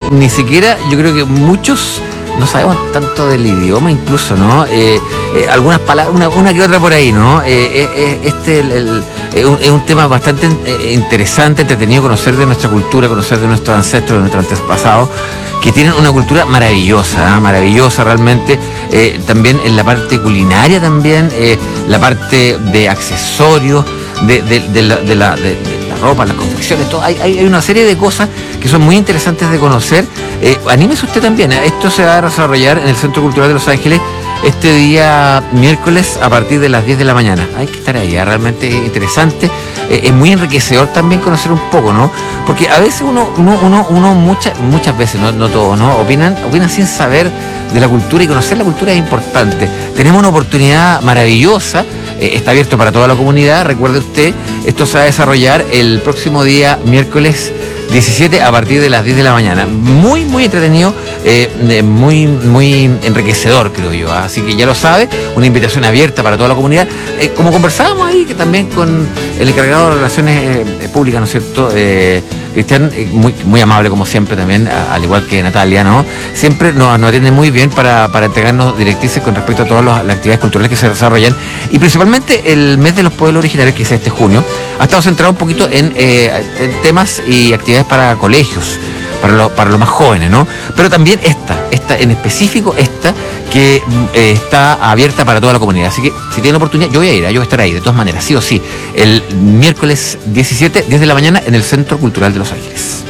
ni siquiera, yo creo que muchos no sabemos tanto del idioma incluso, ¿no? Algunas palabras, una que otra por ahí, ¿no? Es un tema bastante interesante, entretenido conocer de nuestra cultura, conocer de nuestros ancestros, de nuestros antepasados, que tienen una cultura maravillosa, maravillosa realmente, también en la parte culinaria también, la parte de accesorios, de la ropa, las confecciones, todo. Hay una serie de cosas que son muy interesantes de conocer. Anímese usted también, esto se va a desarrollar en el Centro Cultural de Los Ángeles este día miércoles a partir de las 10 de la mañana. Hay que estar ahí, realmente es interesante, es muy enriquecedor también conocer un poco, ¿no? Porque a veces uno muchas veces, no todos, ¿no? Opinan sin saber de la cultura, y conocer la cultura es importante. Tenemos una oportunidad maravillosa, está abierto para toda la comunidad. Recuerde usted, esto se va a desarrollar el próximo día miércoles 17 a partir de las 10 de la mañana. Muy, muy entretenido, muy enriquecedor, creo yo. Así que ya lo sabe, una invitación abierta para toda la comunidad. Como conversábamos ahí, que también con el encargado de Relaciones Públicas, ¿no es cierto? Cristian, muy amable como siempre también, al igual que Natalia, ¿no? Siempre nos atiende muy bien para entregarnos directrices con respecto a todas las actividades culturales que se desarrollan, y principalmente el mes de los pueblos originarios, que es este junio, ha estado centrado un poquito en temas y actividades para colegios, para los más jóvenes, ¿no? Pero también esta en específico, que está abierta para toda la comunidad. Así que si tienen oportunidad, yo voy a ir, yo voy a estar ahí, de todas maneras, sí o sí, el miércoles 17, 10 de la mañana, en el Centro Cultural de Los Ángeles.